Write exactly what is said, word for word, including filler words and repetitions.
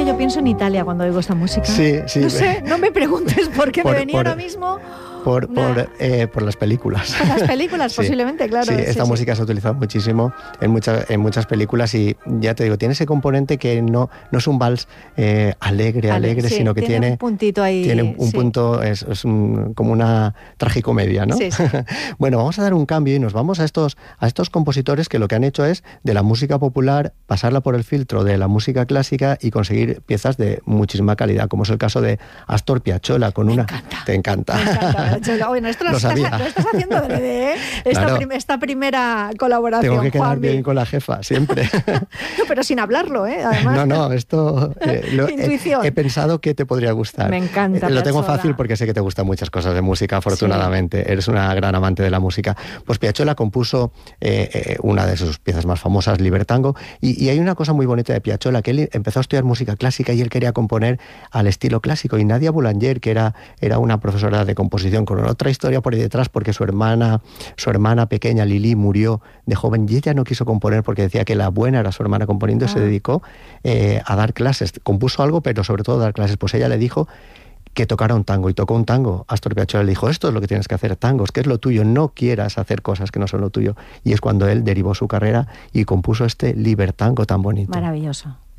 que yo pienso en Italia cuando oigo esta música. Sí, sí. No sé, no me preguntes por qué por, me venía por, ahora mismo... Por, por, eh, por las películas. Por las películas, sí, posiblemente, claro. Sí, esta sí, música sí. se ha utilizado muchísimo en, mucha, en muchas películas y ya te digo, tiene ese componente que no, no es un vals eh, alegre, Ale, alegre, sí, sino que tiene... tiene un puntito ahí. Tiene un, un sí. punto, es, es un, como una tragicomedia, ¿no? Sí, sí. Bueno, vamos a dar un cambio y nos vamos a estos, a estos compositores que lo que han hecho es de la música popular pasarla por el filtro de la música clásica y conseguir piezas de muchísima calidad, como es el caso de Astor Piazzolla con Me una... encanta. Te encanta. Me encanta. Bueno, esto lo, Lo estás, sabía. lo estás haciendo de ¿eh? Esta, Claro. prim esta primera colaboración, Tengo que quedar Juanmi. bien con la jefa, siempre. No, pero sin hablarlo, ¿eh? Además. No, no, esto eh, lo, Intuición. he, he pensado que te podría gustar. Me encanta. Eh, lo tengo Piazzolla. fácil porque sé que te gustan muchas cosas de música, afortunadamente. Sí. Eres una gran amante de la música. Pues Piazzolla compuso eh, eh, una de sus piezas más famosas, Libertango, y, y hay una cosa muy bonita de Piazzolla, que él empezó a estudiar música clásica y él quería componer al estilo clásico. Y Nadia Boulanger, que era, era una profesora de composición con otra historia por ahí detrás, porque su hermana, su hermana pequeña, Lili, murió de joven y ella no quiso componer porque decía que la buena era su hermana componiendo, ah. y se dedicó eh, a dar clases. Compuso algo, pero sobre todo a dar clases. Pues ella le dijo que tocara un tango, y tocó un tango. Astor Piazzolla le dijo, esto es lo que tienes que hacer, tangos, que es lo tuyo, no quieras hacer cosas que no son lo tuyo. Y es cuando él derivó su carrera y compuso este Libertango tan bonito. Maravilloso.